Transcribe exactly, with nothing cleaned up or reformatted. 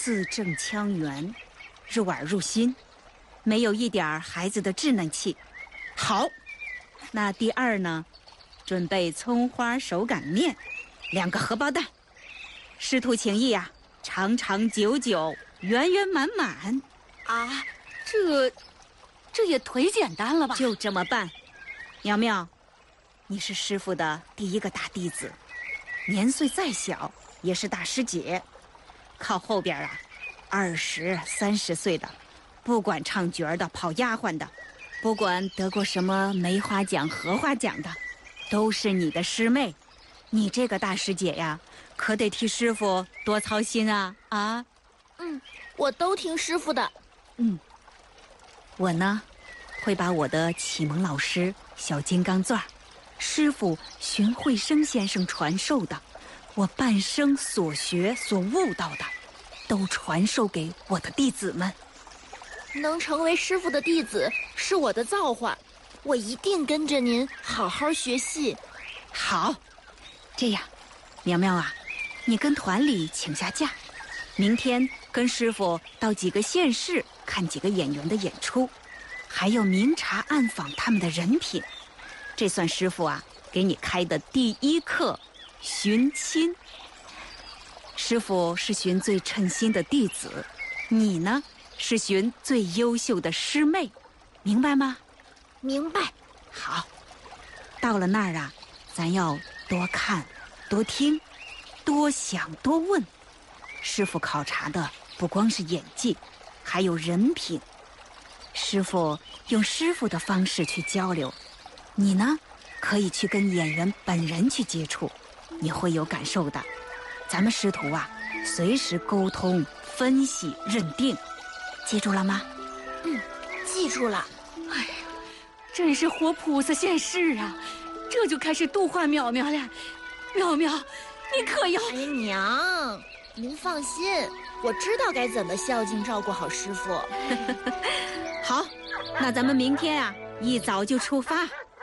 字正腔圆，入耳入心，没有一点孩子的稚嫩气。好，那第二呢，准备葱花手擀面，两个荷包蛋。师徒情谊啊，长长久久，圆圆满满。 啊，这这也忒简单了吧？ 就这么办。苗苗，你是师父的第一个大弟子，年岁再小也是大师姐。靠后边啊，二十三十岁的，不管唱角的、跑丫鬟的，不管得过什么梅花奖、荷花奖的，都是你的师妹。你这个大师姐呀，可得替师父多操心啊啊！ 嗯，我都听师父的。 嗯，我呢，会把我的启蒙老师小金刚钻儿，师父荀慧生先生传授的，我半生所学所悟到的，都传授给我的弟子们。 能成为师父的弟子是我的造化，我一定跟着您好好学戏。 好，这样，苗苗啊，你跟团里请下假，明天跟师父到几个县市看几个演员的演出，还要明察暗访他们的人品。这算师父啊给你开的第一课，寻亲。师父是寻最称心的弟子，你呢是寻最优秀的师妹，明白吗？ 明白。 好，到了那儿啊，咱要多看多听多想多问。师父考察的不光是演技，还有人品。师父用师父的方式去交流，你呢可以去跟演员本人去接触，你会有感受的。咱们师徒啊，随时沟通分析认定，记住了吗？ 嗯，记住了。 哎呀，真是活菩萨现世啊！这就开始度化淼淼了。淼淼，你可要…… 哎，娘，您放心，我知道该怎么孝敬照顾好师父。 好，那咱们明天啊，一早就出发。